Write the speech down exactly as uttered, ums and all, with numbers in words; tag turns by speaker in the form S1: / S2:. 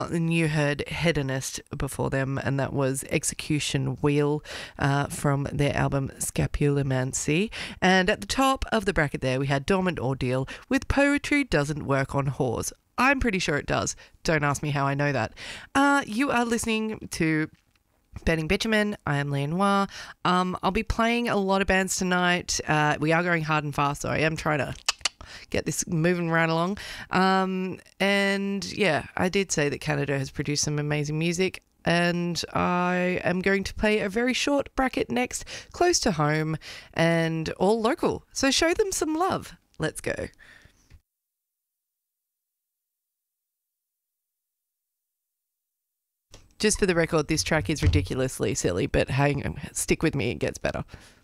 S1: And you heard Hedonist before them, and that was Execution Wheel uh, from their album Scapulomancy. And at the top of the bracket there, we had Dormant Ordeal with Poetry Doesn't Work on Whores. I'm pretty sure it does. Don't ask me how I know that. Uh, you are listening to Burning Bitumen. I am Leah Noir. Um, I'll be playing a lot of bands tonight. Uh, we are going hard and fast, so I am trying to get this moving right along. Um, and yeah, I did say that Canada has produced some amazing music, and I am going to play a very short bracket next, close to home and all local. So show them some love. Let's go. Just for the record, this track is ridiculously silly, but hang, stick with me, it gets better.